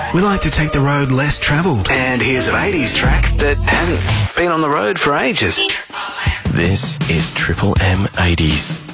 We like to take the road less travelled. And here's an 80s track that hasn't been on the road for ages. This is Triple M 80s.